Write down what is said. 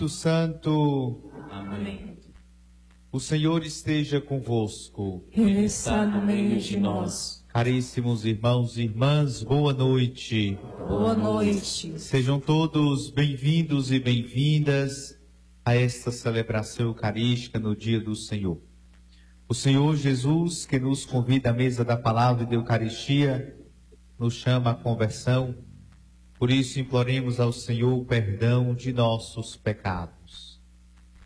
Santo. Amém. O Senhor esteja convosco. Ele está no meio de nós. Caríssimos irmãos e irmãs, boa noite. Boa noite. Sejam todos bem-vindos e bem-vindas a esta celebração eucarística no dia do Senhor. O Senhor Jesus, que nos convida à mesa da palavra e da Eucaristia, nos chama à conversão. Por isso imploremos ao Senhor o perdão de nossos pecados.